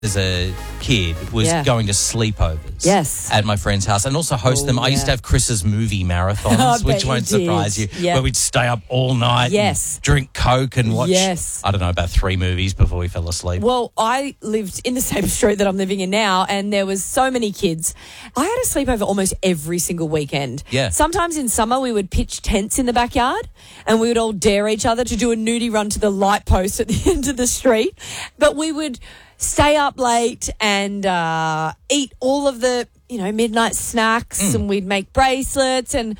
as a kid was going to sleepovers at my friend's house and also host them. I used to have Chris's movie marathons, which won't surprise you, where we'd stay up all night and drink Coke and watch, I don't know, about 3 movies before we fell asleep. Well, I lived in the same street that I'm living in now, and there was so many kids. I had a sleepover almost every single weekend. Yeah. Sometimes in summer we would pitch tents in the backyard and we would all dare each other to do a nudie run to the light post at the end of the street. But we would stay up late and eat all of the, midnight snacks and we'd make bracelets, and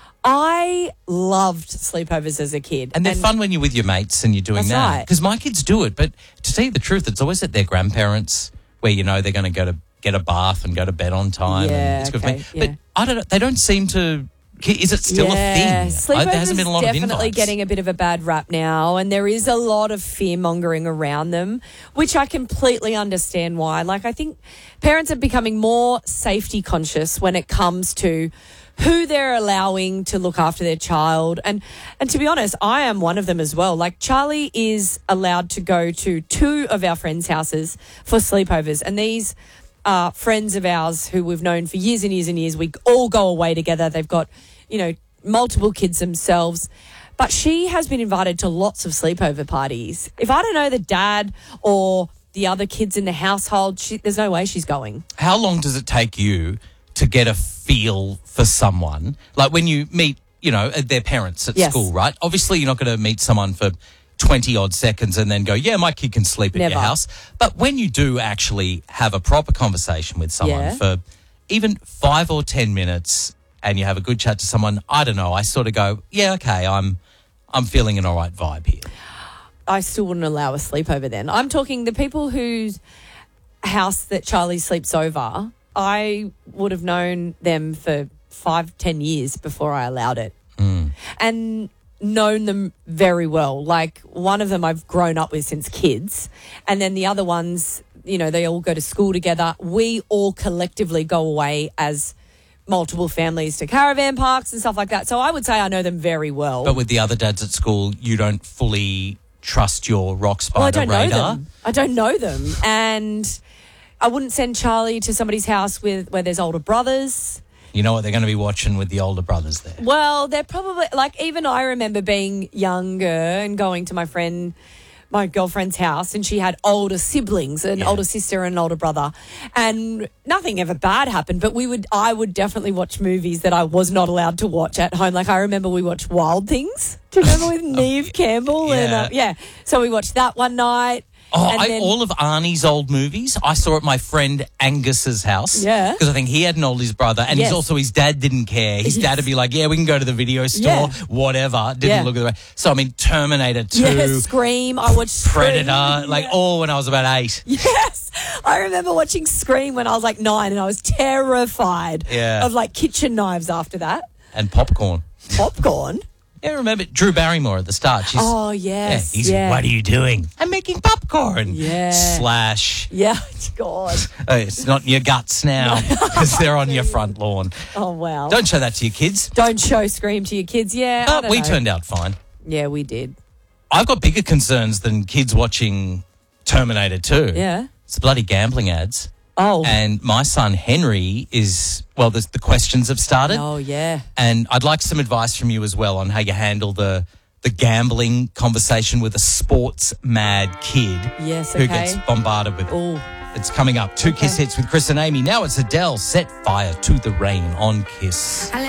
I loved sleepovers as a kid. And they're fun when you're with your mates and you're doing that. Because my kids do it, but to tell you the truth, it's always at their grandparents' where they're going to go to get a bath and go to bed on time. Yeah, and it's good for me. But I don't know, they don't seem to... Is it still a thing? Sleepovers there hasn't been a lot definitely of invites. Getting a bit of a bad rap now, and there is a lot of fear-mongering around them, which I completely understand why. Like, I think parents are becoming more safety conscious when it comes to who they're allowing to look after their child. And to be honest, I am one of them as well. Like, Charlie is allowed to go to 2 of our friends' houses for sleepovers, and these friends of ours who we've known for years and years and years. We all go away together. They've got, multiple kids themselves. But she has been invited to lots of sleepover parties. If I don't know the dad or the other kids in the household, there's no way she's going. How long does it take you to get a feel for someone? Like when you meet, their parents at school, right? Obviously, you're not going to meet someone for 20-odd seconds and then go, yeah, my kid can sleep at your house. But when you do actually have a proper conversation with someone for even 5 or 10 minutes and you have a good chat to someone, I don't know, I sort of go, yeah, okay, I'm feeling an all right vibe here. I still wouldn't allow a sleepover then. I'm talking the people whose house that Charlie sleeps over, I would have known them for 5-10 years before I allowed it. And known them very well. Like, one of them I've grown up with since kids, and then the other ones, they all go to school together. We all collectively go away as multiple families to caravan parks and stuff like that. So I would say I know them very well. But with the other dads at school, you don't fully trust your rock spider radar? I don't know them. And I wouldn't send Charlie to somebody's house where there's older brothers. You know what they're going to be watching with the older brothers there? Well, they're probably, even I remember being younger and going to my girlfriend's house, and she had older siblings, an older sister and an older brother, and nothing ever bad happened, but I would definitely watch movies that I was not allowed to watch at home. Like, I remember we watched Wild Things. Do you remember with Neve Campbell? And, so we watched that one night. All of Arnie's old movies, I saw at my friend Angus's house. Yeah. Because I think he had an oldest brother, and his dad didn't care. His dad would be like, yeah, we can go to the video store, whatever. Didn't look at the way. So, Terminator 2. Yeah, Scream. I watched Predator, all when I was about 8. Yes. I remember watching Scream when I was 9, and I was terrified of kitchen knives after that. And popcorn. Popcorn? Yeah, remember Drew Barrymore at the start. She's, yes. What are you doing? I'm making popcorn. Yeah. Slash. Yeah, God. It's not in your guts now because they're on your front lawn. Oh, wow. Don't show that to your kids. Don't show Scream to your kids. Yeah, But we turned out fine. Yeah, we did. I've got bigger concerns than kids watching Terminator 2. Yeah. It's the bloody gambling ads. Oh. And my son Henry the questions have started. Oh, yeah. And I'd like some advice from you as well on how you handle the gambling conversation with a sports mad kid who gets bombarded with it. It's coming up. 2 Kiss hits with Chris and Amy. Now it's Adele. Set fire to the rain on Kiss.